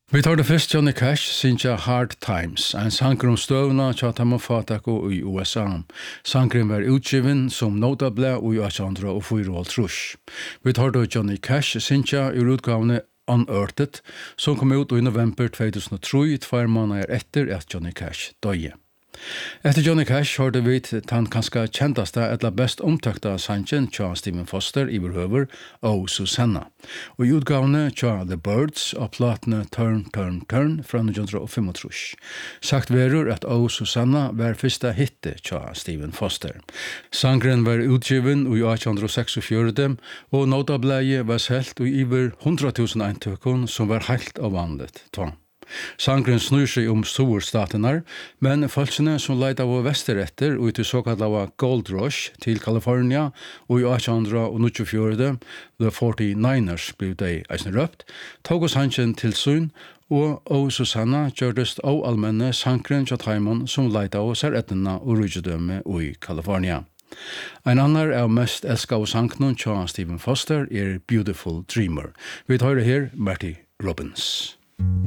Vi tar det først Johnny Cash, synja Hard Times, en sanger støvna tja tamma fatako i USA. Sangren var utgiven som notable i 1804. Vi tar det Johnny Cash, synja i utgavene Unearthed, som kom ut i november 2003, 2 måneder etter at Johnny Cash døye. Efter Johnny Cash hørte vi den kanskje kjenteste eller best omtakta sangen tja Stephen Foster i behøver og Susanna. Og i utgavene tja The Birds og platene Turn, Turn, Turn fra 1935. Sagt verur at O Susanna var første hitte tja Stephen Foster. Sangren var utgiven i 1846 og notableie var selt i over 100.000 eintøkken som var helt avvanligt tva. Sangren snur seg storstatenar, men folkene som leid av vesteretter og til såkallet Gold Rush til California og i 1824, The 49ers ble de eisen røpt, tog oss hansen til sunn, og Susanna gjørtest av allmenne sangren til Taimon som leid av særettene og rydgjødømme i California. En annan av mest elskade sangnen til Stephen Foster Beautiful Dreamer. Vi tar det her, Marty Robbins.